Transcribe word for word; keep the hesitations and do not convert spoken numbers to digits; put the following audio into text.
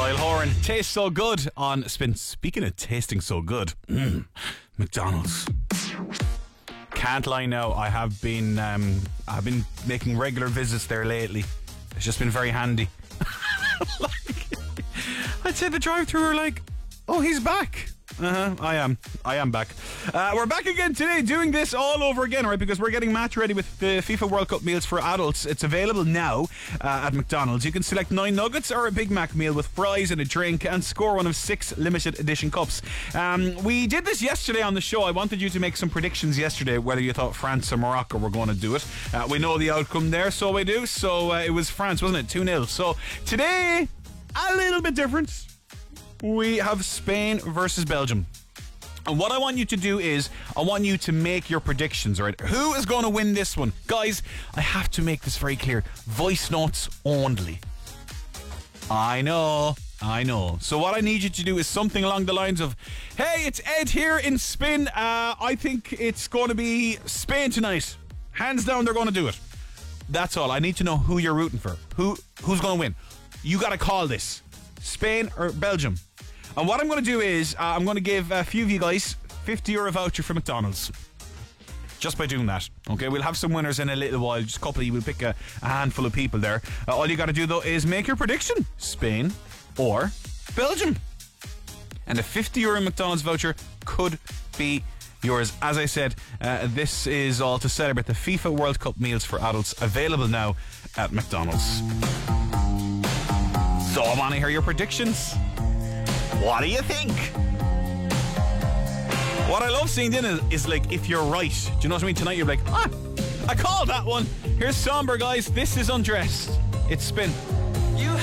Niall Horan, tastes so good on Spin. Speaking of tasting so good, mm, McDonald's. Can't lie now, I have been um, I've been making regular visits there lately. It's just been very handy. Like, I'd say the drive-thru are like, oh, he's back. Uh-huh, I am. I am back. Uh, we're back again today doing this all over again, right? Because we're getting match ready with the FIFA World Cup meals for adults. It's available now uh, at McDonald's. You can select nine nuggets or a Big Mac meal with fries and a drink and score one of six limited edition cups. Um, we did this yesterday on the show. I wanted you to make some predictions yesterday whether you thought France or Morocco were going to do it. Uh, we know the outcome there, so we do. So uh, it was France, wasn't it? two nil. So today, a little bit different. We have Spain versus Belgium. And what I want you to do is, I want you to make your predictions, right? Who is going to win this one? Guys, I have to make this very clear. Voice notes only. I know, I know. So what I need you to do is something along the lines of, hey, it's Ed here in Spin. Uh, I think it's going to be Spain tonight. Hands down, they're going to do it. That's all. I need to know who you're rooting for. Who Who's going to win? You got to call this. Spain or Belgium. And what I'm going to do is, uh, I'm going to give a few of you guys fifty euro voucher for McDonald's. Just by doing that. Okay, we'll have some winners in a little while. Just a couple of you. We'll pick a, a handful of people there. Uh, all you got to do, though, is make your prediction. Spain or Belgium. And a fifty euro McDonald's voucher could be yours. As I said, uh, this is all to celebrate the FIFA World Cup meals for adults, available now at McDonald's. So I want to hear your predictions. What do you think? What I love seeing then is, is like, if you're right. Do you know what I mean? Tonight you're like, ah, I called that one. Here's Somber, guys. This is Undressed. It's Spin.